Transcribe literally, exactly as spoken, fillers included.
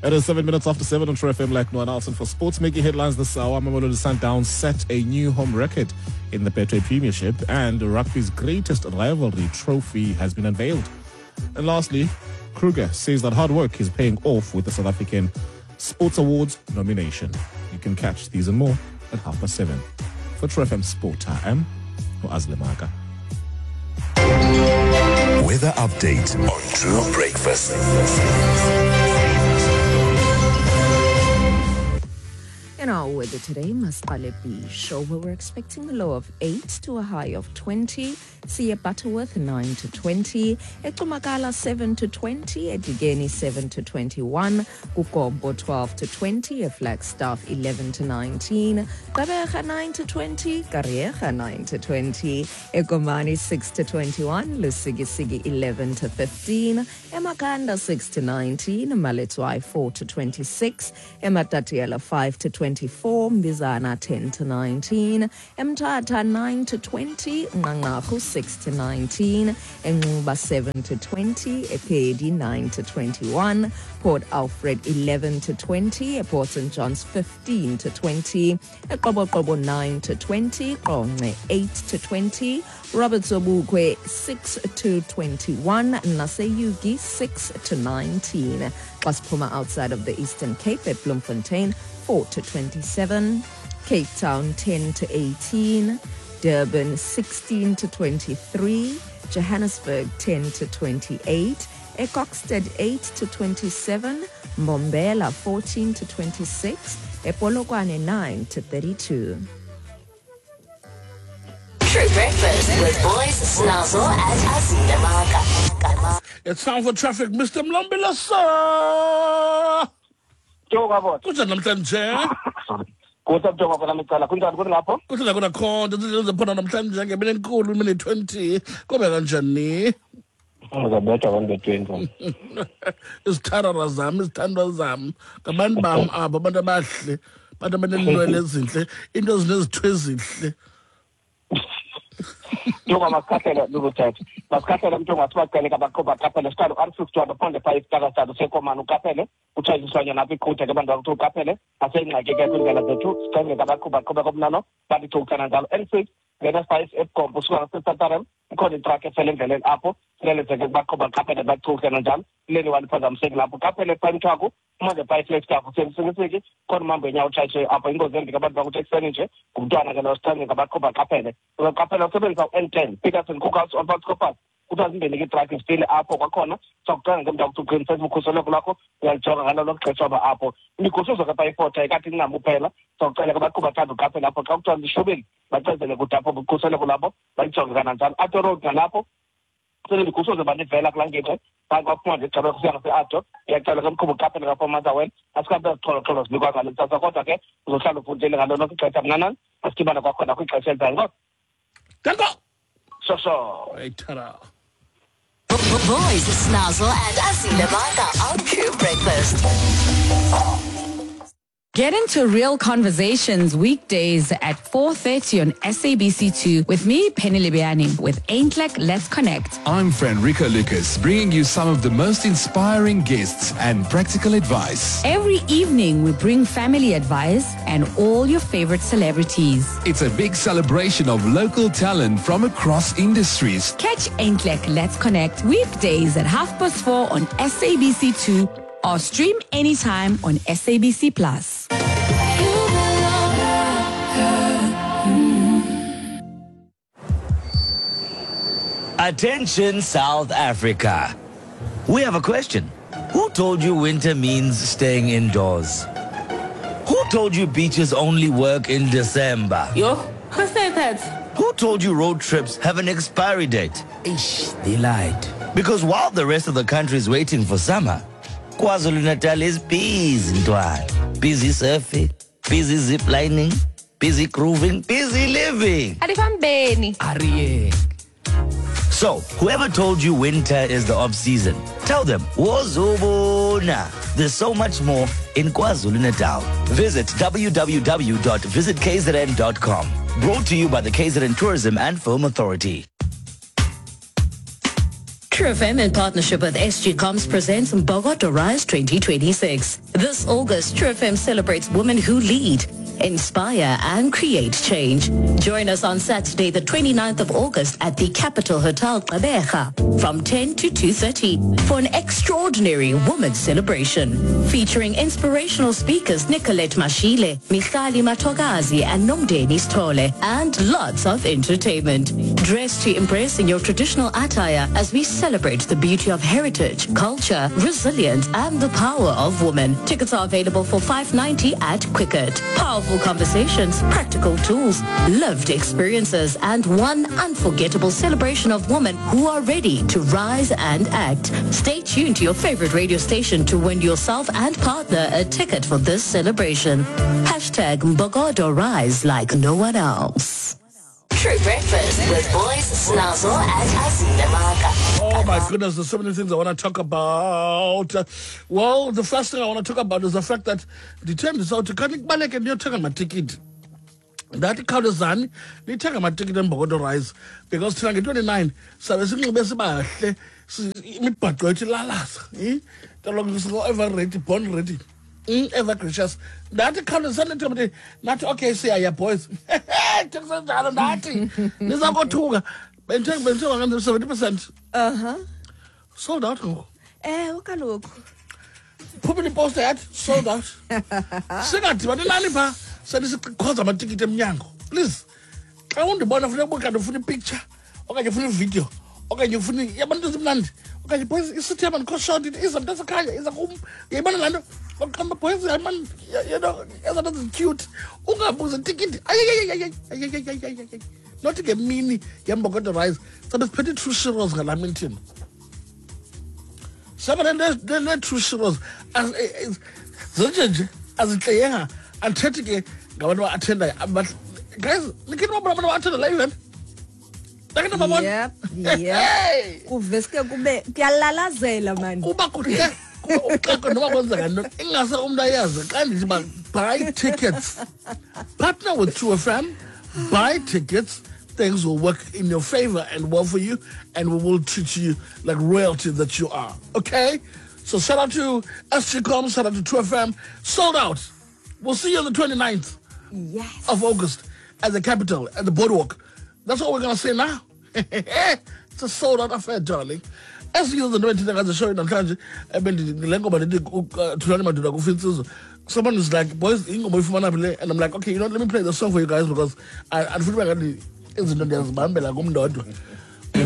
It is seven minutes after seven on True F M. Like Noah Nelson for sports. Making headlines this hour, Mamelodi Sundowns set a new home record in the Betway Premiership, and rugby's greatest rivalry trophy has been unveiled. And lastly, Kruger says that hard work is paying off with the South African Sports Awards nomination. You can catch these and more at half past seven. For True F M Sport, I am Azle Maka. Weather update on True Breakfast. In our weather today, Masqale Beach, over we're expecting a low of eight to a high of twenty. Siya Butterworth nine to twenty. Etumakala seven to twenty. Edigeni seven to twenty-one. Kukombo twelve to twenty. Flagstaff eleven to nineteen. Gqeberha nine to twenty. Kariega nine to twenty. Ekomani six to twenty-one. Lusigisigi eleven to fifteen. Emakanda six to nineteen. Maletswai four to twenty-six. Ematatiela five to twenty-four. Mbizana ten to nineteen. Mtata nine to twenty. Ngangahu six to nineteen. Enguba seven to twenty. Epedi nine to twenty-one. Port Alfred eleven to twenty. Port Saint John's fifteen to twenty. Eqoboqobo nine to twenty. Qonce eight to twenty. Robert Sobukwe six to twenty-one. Naseyugi six to nineteen. Waspuma outside of the Eastern Cape at Bloemfontein four to twenty-seven. Cape Town ten to eighteen. Durban sixteen to twenty-three. Johannesburg ten to twenty-eight. Ecoxted eight to twenty-seven. Mbombela fourteen to twenty-six. Epolokwane nine to thirty-two. True Breakfast with boys Snazzle and Azle. It's time for traffic, Mister Mlombila, sir. Kuja namhlanje. Kuza mjongo bona micala kunjani kuni lapho? Kuthi la khona ndizophona namhlanje ngemini enkulu imini twenty. Kobe kanjani? Ngizabetha abantu twenty. Isithandwa zami, isithandwa zami. Ngabantu bami abo abantu abahle, abantu abanenwele ezinhle, into ezinezitho ezihle. Njengoba masikhathela lokuthatha. Masikhathela mntongo wathi bacele kabaqoba qaphela sicala R fifty-one upon the five star star sekomana uqaphele. Utshayisiswanya naphi iqhuthe ke bantu ukuthi uqaphele. Asengxaki ke kwindlela zethu. Sicela kabaqoba qoba kobunano. Bathi thukana njalo. N six ngena five eGompo suka ngaseSatarem. Ikhona itrack efele endleleni apho. Sileleze ke baqoba qaphele bathukana njalo. Leni waliphazamiseki lapho. Qaphele time twako. Manje five flex yakho semsingisiki. Khona mambo enyawo utshayishe apho ingozi endika abantu bakuthi ekseni nje. Umntwana ke nosithande kabaqoba qaphele. Uqaphela usebenzisa N ten. Peterson Cookhouse on Pascopas. Utazindeni ke track still apho kwakhona sokucanga ngemntu ukuqinisekisa ukhuseleko lakho uyalijonga ngalo lokuxesha ba apho imikhusuzo ke bayipota ekathi ingamu phela sokucela kubaqhuba thanda uqaphela lapho xa kuthiwa zishobeli bacezele kude apho ukhuseleko labo bayijonge kananjalo Ato Road nalapho sele imikhusuzo banivela kulangeke bakwafuna nje xa bekusiya ngase-Ato iyacela ke mqhuba uqaphele kapho mother well asikabe zixholo-xholo zinikwa ngale kusasa kodwa ke uzohlala ufundile ngalo lonke ixesha mnanani asidibana kwakhona kwixesha elizayo ngo Danko! So so. Hey, ta-da. Boys Snazzle and Azle on True Breakfast. Get into real conversations weekdays at four thirty on S A B C two with me, Penny Libiani, with Aintlek Let's Connect. I'm Frederica Lucas, bringing you some of the most inspiring guests and practical advice. Every evening, we bring family advice and all your favorite celebrities. It's a big celebration of local talent from across industries. Catch Aintlek Let's Connect weekdays at half past four on S A B C two or stream anytime on S A B C Plus. Attention, South Africa. We have a question. Who told you winter means staying indoors? Who told you beaches only work in December? Yo, who said that? Who told you road trips have an expiry date? Ish, they lied. Because while the rest of the country is waiting for summer, KwaZulu-Natal is busy, Ntwana. Busy surfing, busy ziplining, busy grooving, busy living. Adifambeni. Ariye. So, whoever told you winter is the off-season, tell them, Wozobona. There's so much more in KwaZulu-Natal. Visit w w w dot visit k z n dot com. Brought to you by the K Z N Tourism and Film Authority. True F M in partnership with S G Coms presents Mbogodo Rise twenty twenty-six. This August, True F M celebrates women who lead, inspire and create change. Join us on Saturday the twenty-ninth of August at the Capital Hotel Gqeberha from ten to two thirty for an extraordinary women's celebration featuring inspirational speakers Nicolette Mashile, Michali Matogazi and Nomdeni Stole, and lots of entertainment. Dress to impress in your traditional attire as we celebrate the beauty of heritage, culture, resilience and the power of women. Tickets are available for five ninety at Quicket. Powerful conversations, practical tools, lived experiences, and one unforgettable celebration of women who are ready to rise and act. Stay tuned to your favorite radio station to win yourself and partner a ticket for this celebration. Hashtag Mbogodo Rise like no one else. True Breakfast with Boys Snazzle and Azilemaka. Oh my goodness, there's so many things I want to talk about. Uh, well, the first thing I want to talk about is the fact that the term is out to come back and you're taking my ticket. That count is done. They take my ticket and Mbogodo Rise because tonight twenty-nine. So we're saying best about me but go to Lalas. Eh? The long is ever ready, born ready. Mm, ever gracious. That count is done. Not okay. Say, yeah, boys. Take some down. Nothing. This is about two. Ben check, ben check, seventy percent. Uh huh. Sold out. Eh, ukaloku. Probably post that. Sold out. Singathi but nani pa. So this is cause I'm a ticket emnyango. Please. I want to born of the book and the picture. Okay, you funny video. Okay, you funny. Yabantu zimnandi. Okay, boys, it's a time and cost shot. It is a that's a car. It's a home. Yabantu. Come boys, I man. You know, that's cute. Unga books a ticket. Not to get meany. Mbogodo Rise. So that's pretty true shiros galamintin. Some of them they're not true shiros. As as as it's a and try to get government attend but guys, look at what I'm attend live then. Look at the Yep, yep. Kuveske kube kuyalalazela man. Kuba kuhle uxoko noma kwenzeka into ingase umuntu ayazi xa ndithi ba buy tickets. Partner with True F M, buy tickets. Things will work in your favor and well for you, and we will treat you like royalty that you are. Okay? So shout out to S G Com, shout out to True F M. Sold out. We'll see you on the twenty-ninth yes. of August at the Capital, at the Boardwalk. That's all we're going to say now. It's a sold out affair, darling. As you know, the show in I've been to someone is like, boys, and I'm like, okay, you know, let me play the song for you guys because I, I feel like it's